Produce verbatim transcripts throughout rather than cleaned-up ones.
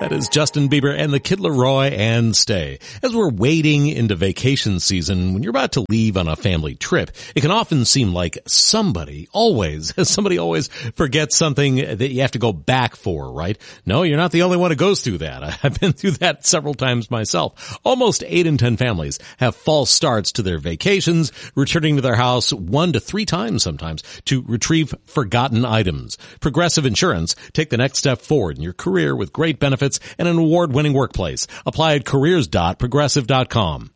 That is Justin Bieber and the Kid Laroi and Stay. As we're wading into vacation season, when you're about to leave on a family trip, it can often seem like somebody always, somebody always forgets something that you have to go back for, right? No, you're not the only one who goes through that. I've been through that several times myself. Almost eight in ten families have false starts to their vacations, returning to their house one to three times sometimes to retrieve forgotten items. Progressive Insurance, take the next step forward in your career with great benefits and an award-winning workplace. Apply at careers dot progressive dot com.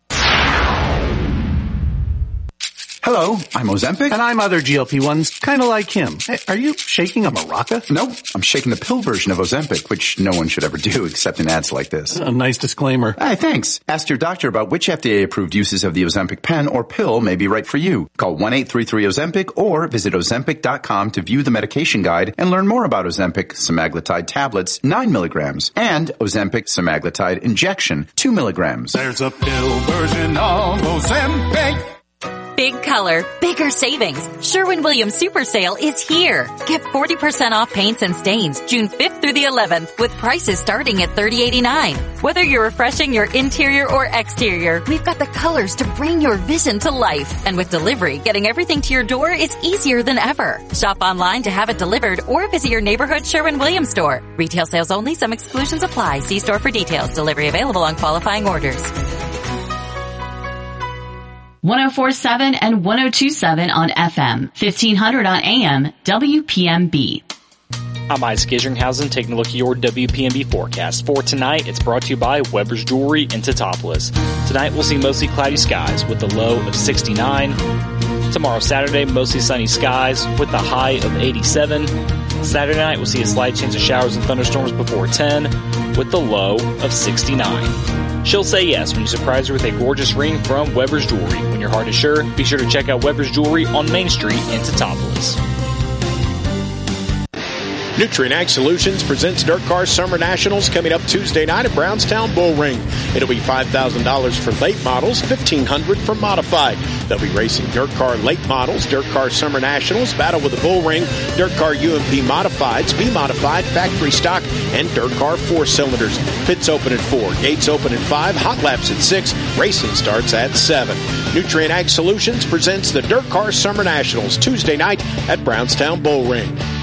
Hello, I'm Ozempic. And I'm other G L P ones, kind of like him. Hey, are you shaking a maraca? No, I'm shaking the pill version of Ozempic, which no one should ever do except in ads like this. A nice disclaimer. Hey, thanks. Ask your doctor about which F D A-approved uses of the Ozempic pen or pill may be right for you. Call one eight three three Ozempic or visit ozempic dot com to view the medication guide and learn more about Ozempic semaglutide tablets, nine milligrams, and Ozempic semaglutide injection, two milligrams. There's a pill version of Ozempic. Big color, bigger savings. Sherwin-Williams Super Sale is here. Get forty percent off paints and stains June fifth through the eleventh with prices starting at thirty eighty-nine. Whether you're refreshing your interior or exterior, we've got the colors to bring your vision to life. And with delivery, getting everything to your door is easier than ever. Shop online to have it delivered or visit your neighborhood Sherwin-Williams store. Retail sales only. Some exclusions apply. See store for details. Delivery available on qualifying orders. one oh four point seven and one oh two point seven on F M, fifteen hundred on A M, W P M B. I'm Isaac Isringhausen taking a look at your W P M B forecast. For tonight, it's brought to you by Weber's Jewelry in Teutopolis. Tonight, we'll see mostly cloudy skies with a low of sixty-nine. Tomorrow, Saturday, mostly sunny skies with a high of eighty-seven. Saturday night, we'll see a slight chance of showers and thunderstorms before ten with the low of sixty-nine. She'll say yes when you surprise her with a gorgeous ring from Weber's Jewelry. When your heart is sure, be sure to check out Weber's Jewelry on Main Street in Teutopolis. Nutrien Ag Solutions presents Dirt Car Summer Nationals coming up Tuesday night at Brownstown Bull Ring. It'll be five thousand dollars for late models, fifteen hundred dollars for modified. They'll be racing Dirt Car late models, Dirt Car Summer Nationals, Battle with the Bull Ring, Dirt Car U M P Modifieds, B Modified, Factory Stock, and Dirt Car four cylinders. Pits open at four, gates open at five, hot laps at six, racing starts at seven. Nutrien Ag Solutions presents the Dirt Car Summer Nationals Tuesday night at Brownstown Bull Ring.